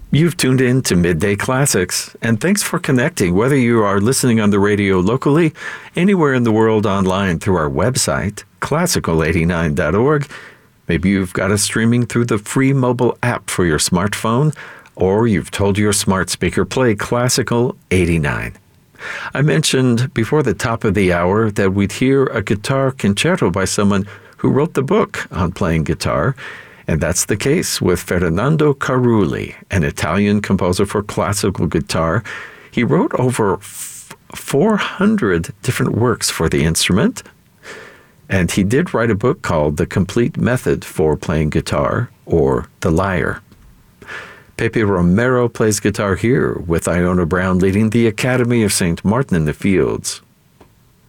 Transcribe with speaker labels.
Speaker 1: You've tuned in to Midday Classics, and thanks for connecting, whether you are listening on the radio locally, anywhere in the world online through our website, classical89.org. Maybe you've got us streaming through the free mobile app for your smartphone, or you've told your smart speaker, play Classical 89. I mentioned before the top of the hour that we'd hear a guitar concerto by someone who wrote the book on playing guitar. And that's the case with Fernando Carulli, an Italian composer for classical guitar. He wrote over 400 different works for the instrument, and he did write a book called The Complete Method for Playing Guitar, or The Lyre. Pepe Romero plays guitar here, with Iona Brown leading the Academy of St. Martin in the Fields.